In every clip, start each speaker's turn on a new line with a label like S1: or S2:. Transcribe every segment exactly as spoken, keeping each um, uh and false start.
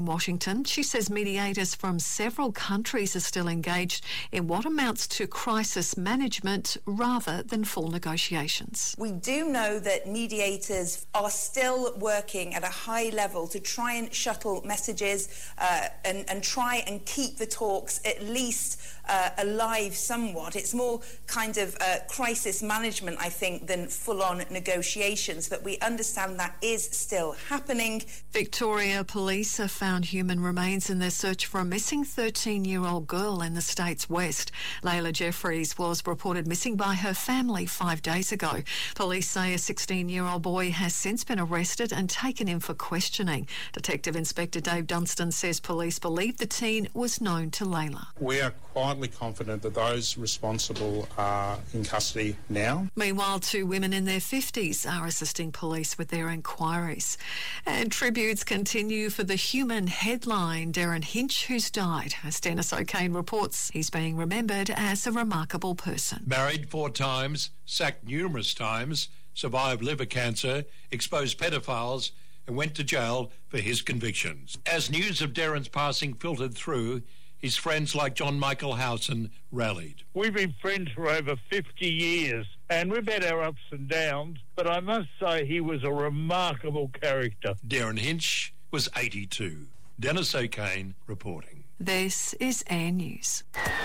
S1: Washington, she says mediators from several countries are still engaged in what amounts to crisis management rather than full negotiations.
S2: We do know that mediators are still working at a high level to try and shuttle messages uh, and, and try and keep the talks at least uh, alive somewhat. It's more kind of uh, crisis management, I think, than full-on negotiations, but we understand that is still happening.
S1: Victoria Police have found human remains in their search for a missing thirteen-year-old girl in the state's west. Layla Jeffries was reported missing by her family five days ago. Police say a sixteen-year-old boy has since been arrested and taken in for questioning. Detective Inspector Dave Dunstan says police believe the teen was known to Layla.
S3: We are quietly confident that those responsible are in custody now.
S1: Meanwhile, two women in their fifties are assisting police with their inquiries. And tributes continue for the human headline Darren Hinch, who's died. As Dennis O'Kane reports, he's being remembered as a remarkable person.
S4: Married four times, sacked numerous times, survived liver cancer, exposed pedophiles, and went to jail for his convictions. As news of Darren's passing filtered through, his friends like John Michael Howson rallied.
S5: We've been friends for over fifty years, and we've had our ups and downs, but I must say he was a remarkable character.
S4: Darren Hinch was eighty-two. Dennis O'Kane reporting.
S1: This is Air News.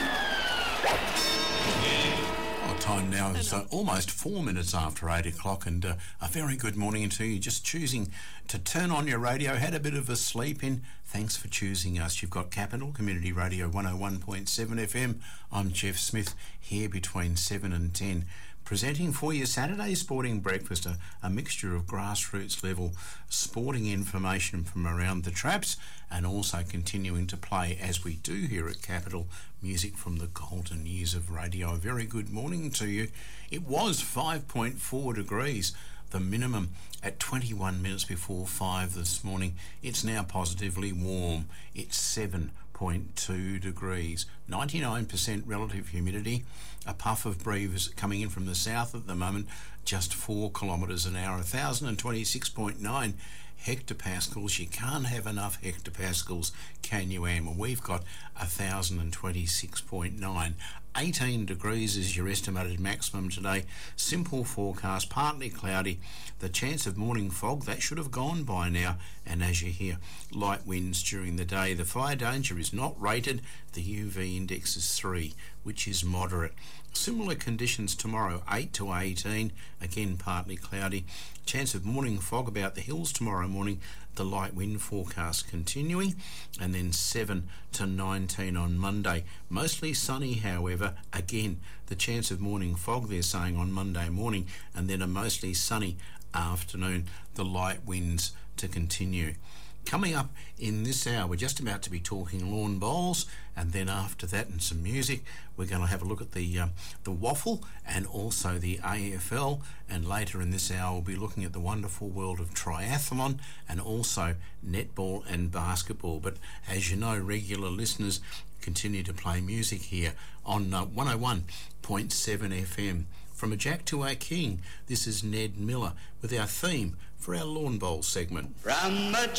S6: Our time now is uh, almost four minutes after eight o'clock, and uh, a very good morning to you. Just choosing to turn on your radio, had a bit of a sleep in. Thanks for choosing us. You've got Capital Community Radio one oh one point seven F M. I'm Jeff Smith, here between seven and ten. Presenting for you Saturday Sporting Breakfast, a, a mixture of grassroots level sporting information from around the traps, and also continuing to play, as we do here at Capital, music from the golden years of radio. A very good morning to you. It was five point four degrees, the minimum at twenty-one minutes before five this morning. It's now positively warm. It's seven point two degrees, ninety-nine percent relative humidity, a puff of breeze coming in from the south at the moment, just four kilometres an hour, one thousand twenty-six point nine hectopascals. You can't have enough hectopascals, can you, Am? Well, we've got one thousand twenty-six point nine. eighteen degrees is your estimated maximum today. Simple forecast, partly cloudy. The chance of morning fog, that should have gone by now. And as you hear, light winds during the day. The fire danger is not rated. The U V index is three, which is moderate. Similar conditions tomorrow, eight to eighteen, again partly cloudy. Chance of morning fog about the hills tomorrow morning. The light wind forecast continuing, and then seven to nineteen on Monday. Mostly sunny, however. Again, the chance of morning fog, they're saying, on Monday morning, and then a mostly sunny afternoon. The light winds to continue. Coming up in this hour, we're just about to be talking lawn bowls, and then after that and some music, we're going to have a look at the um, the waffle and also the A F L, and later in this hour we'll be looking at the wonderful world of triathlon and also netball and basketball. But as you know, regular listeners continue to play music here on uh, one oh one point seven F M. From a Jack to a King, this is Ned Miller with our theme for our lawn bowl segment.
S7: From a